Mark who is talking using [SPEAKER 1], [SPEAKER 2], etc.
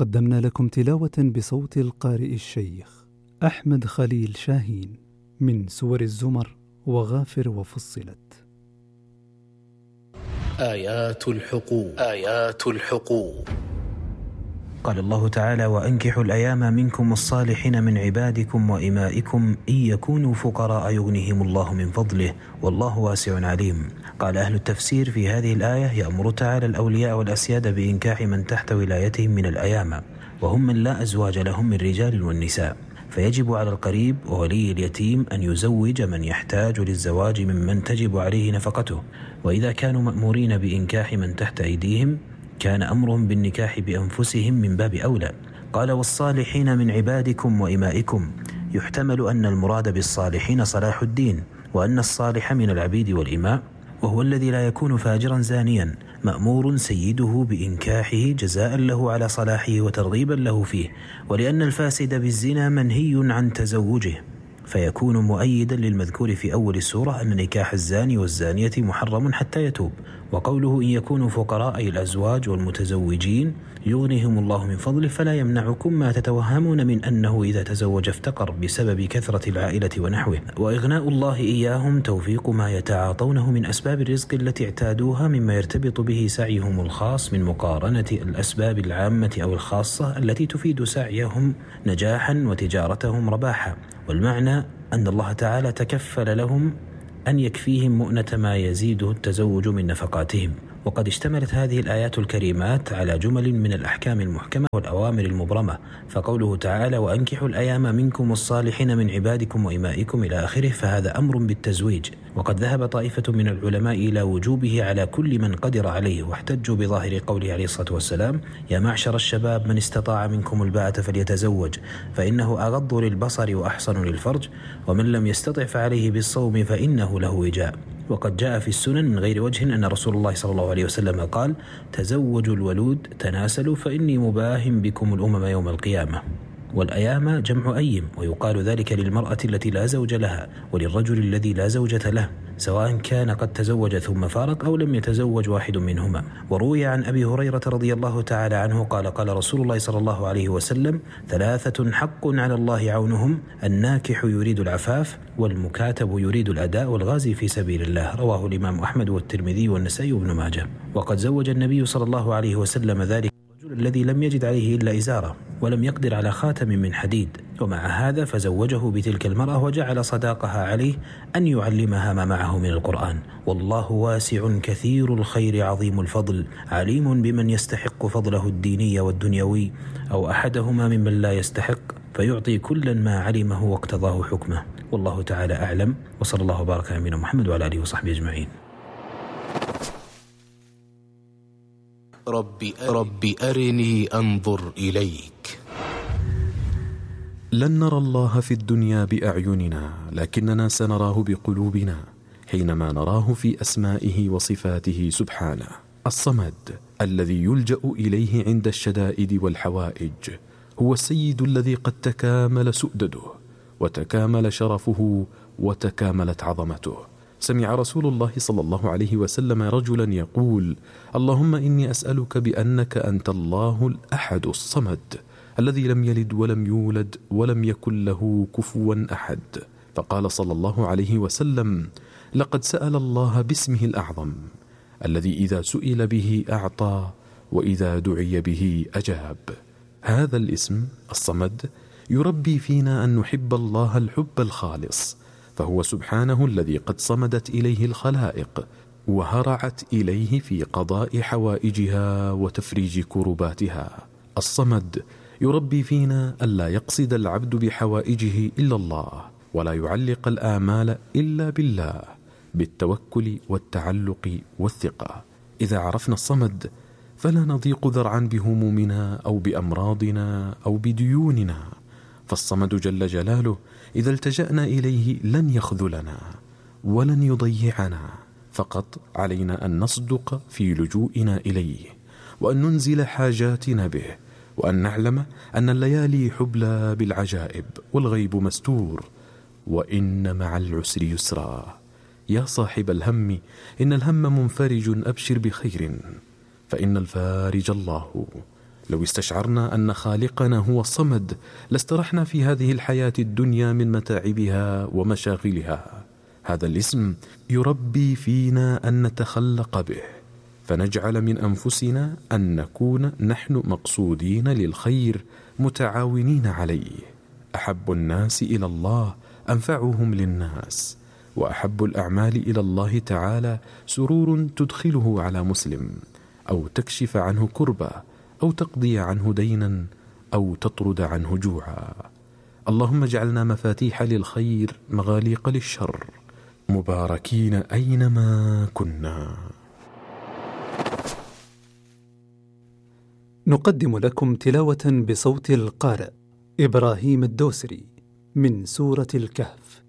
[SPEAKER 1] قدمنا لكم تلاوة بصوت القارئ الشيخ أحمد خليل شاهين من سور الزمر وغافر وفصلت.
[SPEAKER 2] آيات الحقوق.
[SPEAKER 3] قال الله تعالى: وأنكحوا الأيام منكم الصالحين من عبادكم وإمائكم إن يكونوا فقراء يغنيهم الله من فضله والله واسع عليم. قال أهل التفسير في هذه الآية: يأمر تعالى الأولياء والأسياد بإنكاح من تحت ولايتهم من الأيام، وهم من لا أزواج لهم من رجال والنساء، فيجب على القريب وولي اليتيم أن يزوج من يحتاج للزواج ممن تجب عليه نفقته. وإذا كانوا مأمورين بإنكاح من تحت أيديهم كان أمرهم بالنكاح بأنفسهم من باب أولى. قال: والصالحين من عبادكم وإمائكم، يحتمل أن المراد بالصالحين صلاح الدين، وأن الصالح من العبيد والإماء وهو الذي لا يكون فاجرا زانيا مأمور سيده بإنكاحه جزاء له على صلاحه وترغيبا له فيه، ولأن الفاسد بالزنا منهي عن تزوجه، فيكون مؤيدا للمذكور في أول السورة أن نكاح الزاني والزانية محرم حتى يتوب. وقوله إن يكونوا فقراء أي الأزواج والمتزوجين يغنيهم الله من فضله، فلا يمنعكم ما تتوهمون من أنه إذا تزوج افتقر بسبب كثرة العائلة ونحوه. وإغناء الله إياهم توفيق ما يتعاطونه من أسباب الرزق التي اعتادوها مما يرتبط به سعيهم الخاص من مقارنة الأسباب العامة أو الخاصة التي تفيد سعيهم نجاحا وتجارتهم رباحا. والمعنى أن الله تعالى تكفل لهم أن يكفيهم مؤنة ما يزيده التزوج من نفقاتهم. وقد اشتملت هذه الآيات الكريمات على جمل من الأحكام المحكمة والأوامر المبرمة، فقوله تعالى: وأنكحوا الأيام منكم الصالحين من عبادكم وإمائكم إلى آخره، فهذا أمر بالتزويج. وقد ذهب طائفة من العلماء إلى وجوبه على كل من قدر عليه، واحتجوا بظاهر قوله عليه الصلاة والسلام: يا معشر الشباب من استطاع منكم الباءة فليتزوج فإنه أغض للبصر وأحصن للفرج، ومن لم يستطع فعليه بالصوم فإنه له وجاء. وقد جاء في السنن من غير وجه أن رسول الله صلى الله عليه وسلم قال: تزوجوا الولود تناسلوا فإني مباهم بكم الأمم يوم القيامة. والأيام جمع أيم، ويقال ذلك للمرأة التي لا زوج لها وللرجل الذي لا زوجة له، سواء كان قد تزوج ثم فارق أو لم يتزوج واحد منهما. وروي عن أبي هريرة رضي الله تعالى عنه قال: قال رسول الله صلى الله عليه وسلم: ثلاثة حق على الله عونهم، الناكح يريد العفاف، والمكاتب يريد الأداء، والغازي في سبيل الله. رواه الإمام أحمد والترمذي والنسائي وابن ماجه. وقد زوج النبي صلى الله عليه وسلم ذلك الذي لم يجد عليه إلا إزارة ولم يقدر على خاتم من حديد، ومع هذا فزوجه بتلك المرأة وجعل صداقها عليه أن يعلمها ما معه من القرآن. والله واسع كثير الخير عظيم الفضل، عليم بمن يستحق فضله الديني والدنيوي أو أحدهما ممن لا يستحق، فيعطي كلا ما علمه واقتضاه حكمه. والله تعالى أعلم، وصلى الله وبارك على نبينا محمد وعلى آله وصحبه أجمعين.
[SPEAKER 2] رب أرني أنظر إليك.
[SPEAKER 4] لن نرى الله في الدنيا بأعيننا، لكننا سنراه بقلوبنا حينما نراه في أسمائه وصفاته سبحانه. الصمد الذي يلجأ إليه عند الشدائد والحوائج، هو السيد الذي قد تكامل سؤدده وتكامل شرفه وتكاملت عظمته. سمع رسول الله صلى الله عليه وسلم رجلا يقول: اللهم إني أسألك بأنك أنت الله الأحد الصمد الذي لم يلد ولم يولد ولم يكن له كفوا أحد. فقال صلى الله عليه وسلم: لقد سأل الله باسمه الأعظم الذي إذا سئل به أعطى وإذا دعي به أجاب. هذا الاسم الصمد يربي فينا أن نحب الله الحب الخالص، فهو سبحانه الذي قد صمدت إليه الخلائق وهرعت إليه في قضاء حوائجها وتفريج كرباتها. الصمد يربي فينا ألا يقصد العبد بحوائجه إلا الله، ولا يعلق الآمال إلا بالله، بالتوكل والتعلق والثقة. إذا عرفنا الصمد فلا نضيق ذرعا بهمومنا أو بأمراضنا أو بديوننا، فالصمد جل جلاله إذا التجأنا إليه لن يخذلنا ولن يضيعنا، فقط علينا أن نصدق في لجوئنا إليه، وأن ننزل حاجاتنا به، وأن نعلم أن الليالي حبلى بالعجائب والغيب مستور، وإن مع العسر يسرا. يا صاحب الهم إن الهم منفرج، أبشر بخير فإن الفارج الله. لو استشعرنا أن خالقنا هو الصمد لاسترحنا في هذه الحياة الدنيا من متاعبها ومشاغلها. هذا الاسم يربي فينا أن نتخلق به، فنجعل من أنفسنا أن نكون نحن مقصودين للخير متعاونين عليه. أحب الناس إلى الله أنفعهم للناس، وأحب الأعمال إلى الله تعالى سرور تدخله على مسلم، أو تكشف عنه كربة، أو تقضي عنه دينا، أو تطرد عنه جوعا. اللهم اجعلنا مفاتيح للخير مغاليق للشر، مباركين أينما كنا.
[SPEAKER 1] نقدم لكم تلاوة بصوت القارئ إبراهيم الدوسري من سورة الكهف.